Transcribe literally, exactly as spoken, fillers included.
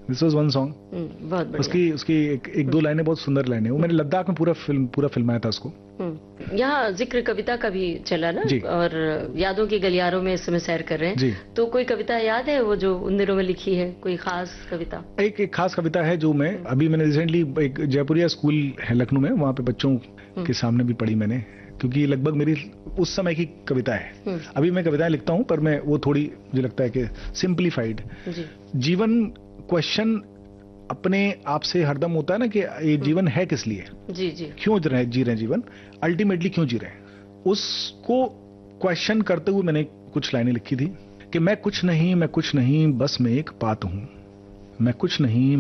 This was one song. बहुत बढ़िया। उसकी उसकी एक, एक दो लाइनें बहुत सुंदर लाइनें, वो मैंने लद्दाख में पूरा फिल्म पूरा फिल्माया था उसको। यहाँ जिक्र कविता का भी चला ना, और यादों की गलियारों में इस समय सैर कर रहे हैं जी। तो कोई कविता याद है वो जो उन दिनों में लिखी है, कोई खास कविता? एक एक खास कविता है जो मैं अभी मैंने रिसेंटली एक जयपुरिया स्कूल है लखनऊ में, वहाँ पे बच्चों के सामने भी पढ़ी मैंने, क्योंकि ये लगभग मेरी उस समय की कविता है। अभी मैं कविताएं लिखता हूँ पर मैं वो थोड़ी मुझे लगता है कि सिंप्लीफाइड। जीवन क्वेश्चन अपने आप से हरदम होता है ना कि ये जीवन है किस लिए, जी जी, क्यों जी रहे जी रहे जीवन, अल्टीमेटली क्यों जी रहे हैं, उसको क्वेश्चन करते हुए मैंने कुछ लाइनें लिखी थी कि मैं कुछ नहीं मैं कुछ नहीं बस मैं एक बात हूं, मैं कुछ नहीं